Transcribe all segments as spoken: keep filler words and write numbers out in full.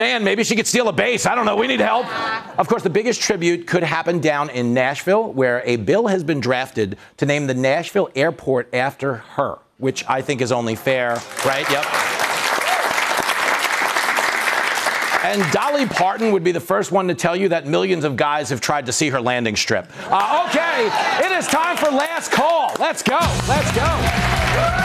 And maybe she could steal a base. I don't know. We need help. Of course, the biggest tribute could happen down in Nashville, where a bill has been drafted to name the Nashville airport after her, which I think is only fair, right? Yep. And Dolly Parton would be the first one to tell you that millions of guys have tried to see her landing strip. Uh, okay, it is time for last call. Let's go. Let's go.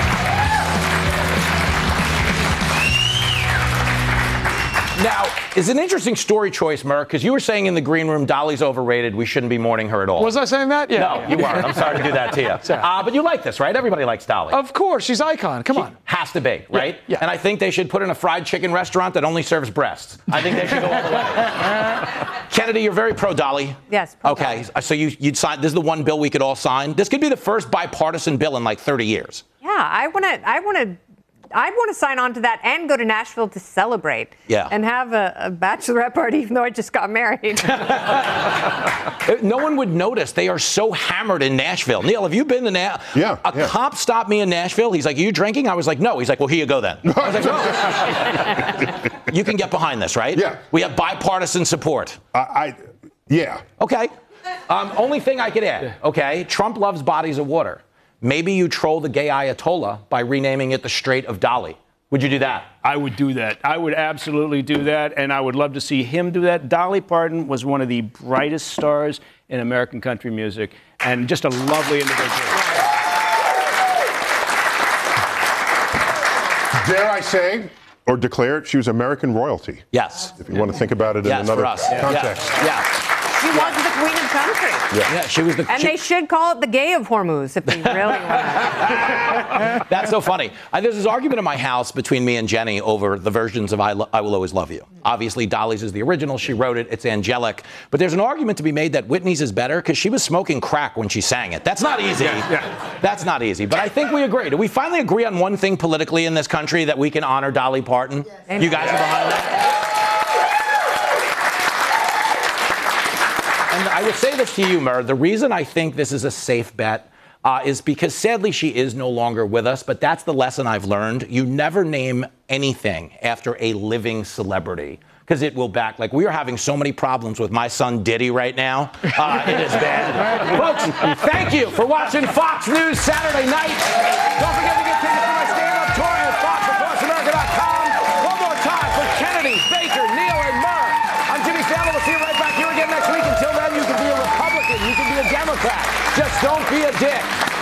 Now, it's an interesting story choice, Merck, because you were saying in the green room, Dolly's overrated. We shouldn't be mourning her at all. Was I saying that? Yeah. No, you weren't. I'm sorry to do that to you. Uh, but you like this, right? Everybody likes Dolly. Of course. She's icon. Come she on. Has to be, right? Yeah, yeah. And I think they should put in a fried chicken restaurant that only serves breasts. I think they should go all the way. Kennedy, you're very pro-Dolly. Yes, pro Okay, so you, you'd sign. This is the one bill we could all sign. This could be the first bipartisan bill in like thirty years. Yeah, I want to. I want to. I want to sign on to that and go to Nashville to celebrate. Yeah. And have a, a bachelorette party, even though I just got married. No one would notice. They are so hammered in Nashville. Neil, have you been to Nashville? Yeah. A yeah. cop stopped me in Nashville. He's like, "Are you drinking?" I was like, "No." He's like, "Well, here you go then." I was like, "No." You can get behind this, right? Yeah. We have bipartisan support. I, I yeah. Okay. Um, only thing I could add, okay? Trump loves bodies of water. Maybe you troll the gay Ayatollah by renaming it the Strait of Dolly. Would you do that? I would do that. I would absolutely do that, and I would love to see him do that. Dolly Parton was one of the brightest stars in American country music, and just a lovely individual. Dare I say, or declare, she was American royalty. Yes. If you want to think about it in Yes, another for us. context. Yeah. yeah. She was the queen of country. Yeah. Yeah, she was the. And she, they should call it the gay of Hormuz if they really want to. That's so funny. Uh, there's this argument in my house between me and Jenny over the versions of I, Lo- I Will Always Love You. Obviously, Dolly's is the original. She wrote it. It's angelic. But there's an argument to be made that Whitney's is better because she was smoking crack when she sang it. That's not easy. Yeah, yeah. That's not easy. But I think we agree. Do we finally agree on one thing politically in this country, that we can honor Dolly Parton? Yes. You guys are behind that? And I would say this to you, Mur. The reason I think this is a safe bet uh, is because, sadly, she is no longer with us. But that's the lesson I've learned. You never name anything after a living celebrity, because it will back. Like, we are having so many problems with my son Diddy right now. Uh, it is bad. Folks, thank you for watching Fox News Saturday night. Don't forget to get tickets for my stand-up tour at fox across america dot com. One more time for Kennedy, Baker, Neil, and Mur. I'm Jimmy Fallon. We'll see you right back here again next week. Until then, you can be a Republican. You can be a Democrat. Just don't be a dick.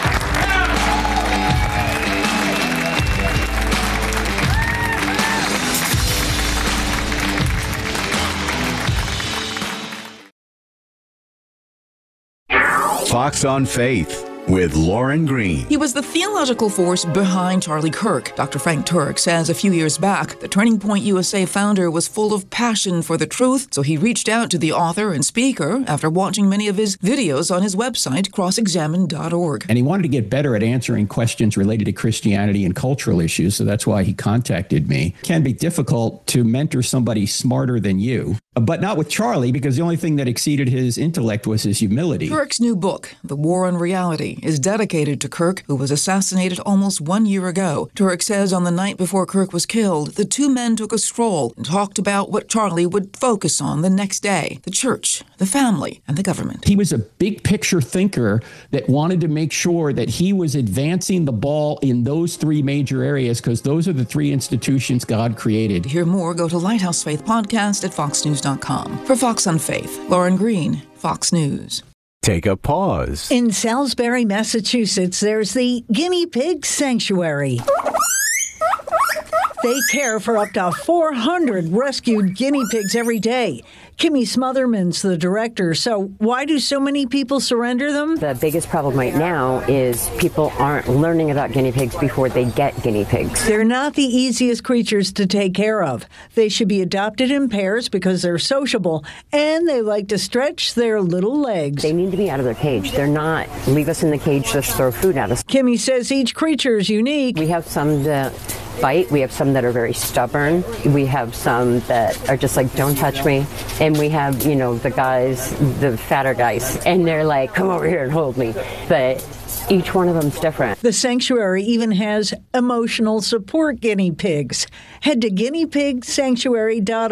Fox on Faith with Lauren Green. He was the theological force behind Charlie Kirk. Doctor Frank Turk says a few years back, the Turning Point U S A founder was full of passion for the truth, so he reached out to the author and speaker after watching many of his videos on his website, cross examine dot org. And he wanted to get better at answering questions related to Christianity and cultural issues, so that's why he contacted me. It can be difficult to mentor somebody smarter than you, but not with Charlie, because the only thing that exceeded his intellect was his humility. Kirk's new book, The War on Reality, is dedicated to Kirk, who was assassinated almost one year ago. Turk says on the night before Kirk was killed, the two men took a stroll and talked about what Charlie would focus on the next day: the church, the family, and the government. He was a big picture thinker that wanted to make sure that he was advancing the ball in those three major areas, because those are the three institutions God created. To hear more, go to Lighthouse Faith Podcast at fox news dot com. For Fox on Faith, Lauren Green, Fox News. Take a pause. In Salisbury, Massachusetts, there's the Guinea Pig Sanctuary. They care for up to four hundred rescued guinea pigs every day. Kimmy Smotherman's the director. So why do so many people surrender them? The biggest problem right now is people aren't learning about guinea pigs before they get guinea pigs. They're not the easiest creatures to take care of. They should be adopted in pairs because they're sociable, and they like to stretch their little legs. They need to be out of their cage. They're not, leave us in the cage, just throw food at us. Kimmy says each creature is unique. We have some that bite. We have some that are very stubborn. We have some that are just like, don't touch me. And we have, you know, the guys, the fatter guys, and they're like, come over here and hold me. But Each one of them's different. The sanctuary even has emotional support guinea pigs. Head to guinea pig sanctuary dot org